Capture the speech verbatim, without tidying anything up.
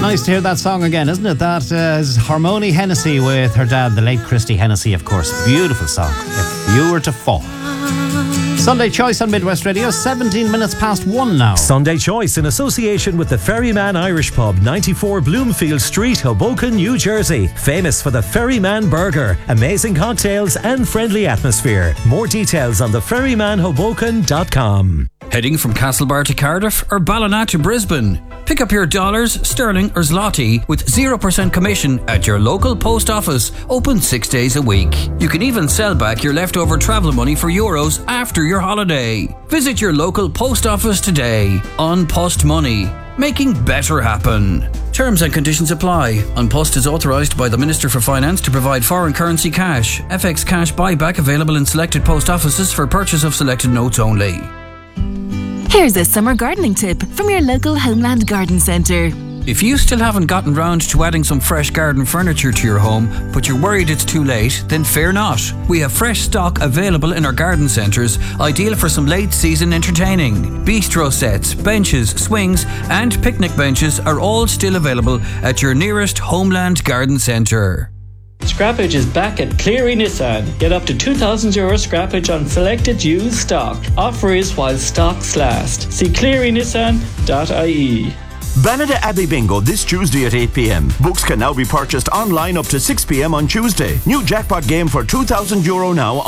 Nice to hear that song again, isn't it? That uh, is Harmony Hennessy with her dad, the late Christy Hennessy, of course. Beautiful song. If You Were to Fall. Sunday Choice on Midwest Radio, seventeen minutes past one now. Sunday Choice in association with the Ferryman Irish Pub, ninety-four Bloomfield Street, Hoboken, New Jersey. Famous for the Ferryman Burger, amazing cocktails and friendly atmosphere. More details on the ferryman hoboken dot com. Heading from Castlebar to Cardiff or Ballina to Brisbane? Pick up your dollars, sterling or zloty with zero percent commission at your local post office, open six days a week. You can even sell back your leftover travel money for euros after your holiday. Visit your local post office today. On Post Money, making better happen. Terms and conditions apply. An Post is authorised by the Minister for Finance to provide foreign currency cash. F X cash buyback available in selected post offices for purchase of selected notes only. Here's a summer gardening tip from your local Homeland Garden Centre. If you still haven't gotten round to adding some fresh garden furniture to your home, but you're worried it's too late, then fear not. We have fresh stock available in our garden centres, ideal for some late season entertaining. Bistro sets, benches, swings and picnic benches are all still available at your nearest Homeland Garden Centre. Scrappage is back at Cleary Nissan. Get up to two thousand euro scrappage on selected used stock. Offer is while stocks last. See cleary nissan dot I E. Banada Abbey Bingo this Tuesday at eight p.m. Books can now be purchased online up to six p.m. on Tuesday. New jackpot game for two thousand euro now